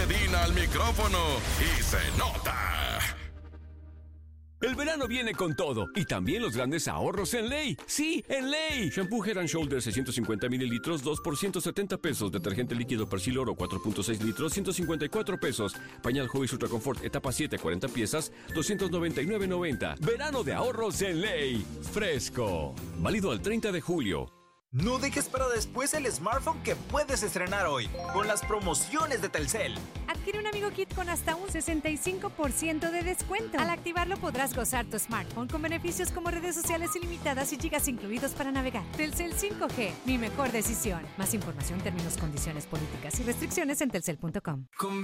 coordina al micrófono y se nota. El verano viene con todo y también los grandes ahorros en Ley. ¡Sí, en Ley! Shampoo Head & Shoulders 650 mililitros, 2 por 170 pesos. Detergente líquido Persil Oro 4.6 litros, 154 pesos. Pañal Huggies Ultra Comfort etapa 7, 40 piezas, 299.90. Verano de ahorros en Ley. Fresco. Válido al 30 de julio. No dejes para después el smartphone que puedes estrenar hoy con las promociones de Telcel. Adquiere un Amigo Kit con hasta un 65% de descuento. Al activarlo podrás gozar tu smartphone con beneficios como redes sociales ilimitadas y gigas incluidos para navegar. Telcel 5G, mi mejor decisión. Más información, términos, condiciones, políticas y restricciones en telcel.com.